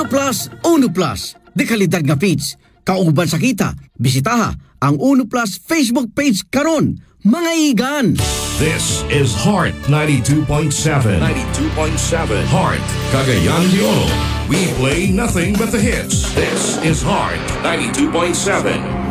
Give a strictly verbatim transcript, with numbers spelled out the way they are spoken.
Plus, Uno Plus. De kalidad nga feeds. Kauban sa kita, bisitaha ang Uno Plus Facebook page karon. Mga igan! This is Heart ninety-two point seven. ninety-two point seven. Heart, Cagayan de Oro. We play nothing but the hits. This is Heart ninety-two point seven.